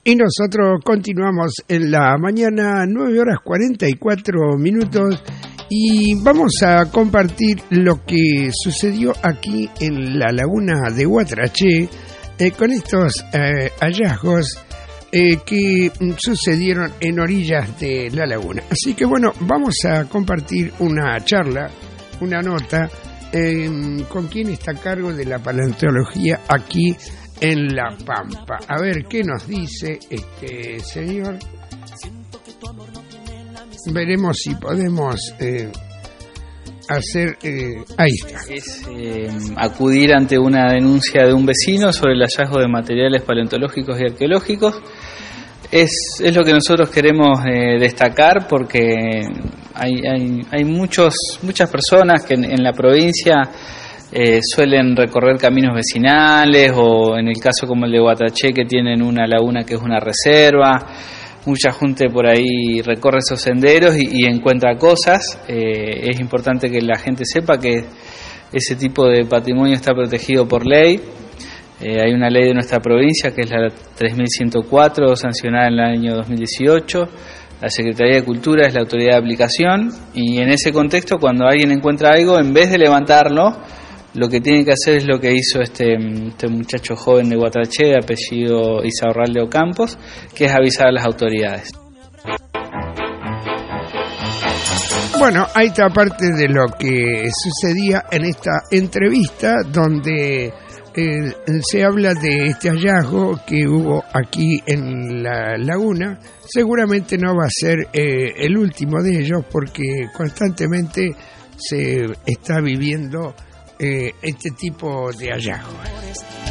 Y nosotros continuamos en la mañana, 9:44, y vamos a compartir lo que sucedió aquí en la laguna de Guatraché, con estos hallazgos que sucedieron en orillas de la laguna. Así que bueno, vamos a compartir una charla, una nota, con quien está a cargo de la paleontología aquí en La Pampa. A ver qué nos dice este señor. Veremos si podemos hacer... ahí está. Es acudir ante una denuncia de un vecino sobre el hallazgo de materiales paleontológicos y arqueológicos. Es lo que nosotros queremos destacar, porque hay muchas personas que en la provincia suelen recorrer caminos vecinales, o en el caso como el de Guatraché, que tienen una laguna que es una reserva. Mucha gente por ahí recorre esos senderos y encuentra cosas. Es importante que la gente sepa que ese tipo de patrimonio está protegido por ley. Hay una ley de nuestra provincia que es la 3104, sancionada en el año 2018. La Secretaría de Cultura es la autoridad de aplicación, y en ese contexto, cuando alguien encuentra algo, en vez de levantarlo, lo que tiene que hacer es lo que hizo este muchacho joven de Guatraché, de apellido Isaurralde Ocampos, que es avisar a las autoridades. Bueno, ahí está parte de lo que sucedía en esta entrevista, donde se habla de este hallazgo que hubo aquí en la laguna. Seguramente no va a ser el último de ellos, porque constantemente se está viviendo este tipo de hallazgos.